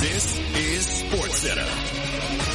This is SportsCenter.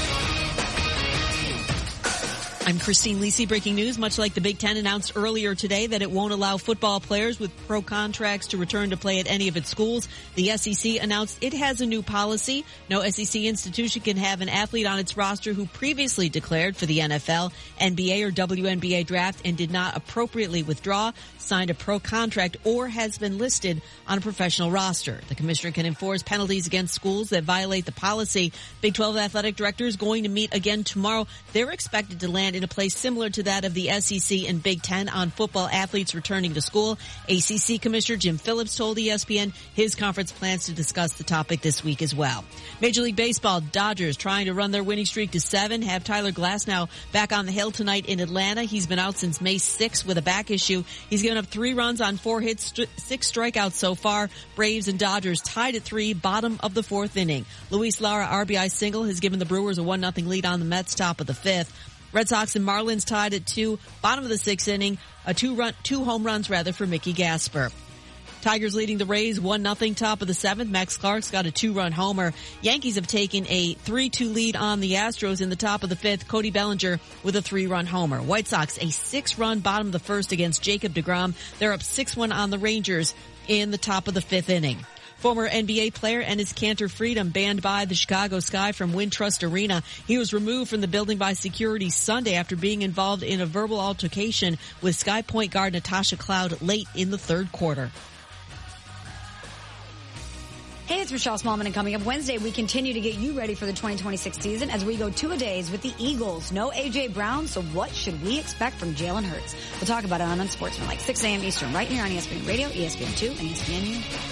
I'm Christine Lisi. Breaking news. Much like the Big Ten announced earlier today that it won't allow football players with pro contracts to return to play at any of its schools, the SEC announced it has a new policy. No SEC institution can have an athlete on its roster who previously declared for the NFL, NBA, or WNBA draft and did not appropriately withdraw, signed a pro contract, or has been listed on a professional roster. The commissioner can enforce penalties against schools that violate the policy. Big 12 athletic director is going to meet again tomorrow. They're expected to land in a place similar to that of the SEC and Big Ten on football athletes returning to school. ACC Commissioner Jim Phillips told ESPN his conference plans to discuss the topic this week as well. Major League Baseball, Dodgers trying to run their winning streak to 7, have Tyler Glasnow back on the hill tonight in Atlanta. He's been out since May 6th with a back issue. He's given up 3 runs on 4 hits, 6 strikeouts so far. Braves and Dodgers tied at 3, bottom of the 4th inning. Luis Lara RBI single has given the Brewers a 1-0 lead on the Mets, top of the 5th. Red Sox and Marlins tied at 2, bottom of the 6th inning. 2 home runs for Mickey Gasper. Tigers leading the Rays 1-0, top of the 7th. Max Clark's got a 2-run homer. Yankees have taken a 3-2 lead on the Astros in the top of the 5th. Cody Bellinger with a 3-run homer. White Sox a 6-run bottom of the 1st against Jacob deGrom. They're up 6-1 on the Rangers in the top of the 5th inning. Former NBA player Enes Kanter Freedom banned by the Chicago Sky from Wintrust Arena. He was removed from the building by security Sunday after being involved in a verbal altercation with Sky point guard Natasha Cloud late in the 3rd quarter. Hey, it's Rochelle Smallman, and coming up Wednesday, we continue to get you ready for the 2026 season as we go 2-a-days with the Eagles. No A.J. Brown, so what should we expect from Jalen Hurts? We'll talk about it on Unsportsmanlike, 6 a.m. Eastern, right here on ESPN Radio, ESPN2, and ESPNU.